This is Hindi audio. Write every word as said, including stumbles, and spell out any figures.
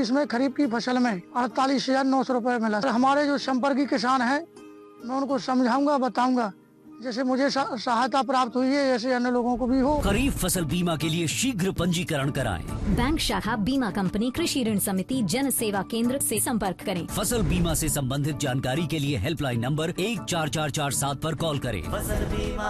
चौबीस में खरीफ की फसल में अड़तालीस हजार नौ सौ रूपये मिला। हमारे जो संपर्की किसान हैं मैं उनको समझाऊंगा, बताऊंगा, जैसे मुझे सहायता प्राप्त हुई है ऐसे अन्य लोगों को भी हो। खरीफ फसल बीमा के लिए शीघ्र पंजीकरण कराएं। बैंक शाखा बीमा कंपनी कृषि ऋण समिति जन सेवा केंद्र से संपर्क करें। फसल बीमा से संबंधित जानकारी के लिए हेल्पलाइन नंबर एक चार चार चार सात पर कॉल करें। फसल बीमा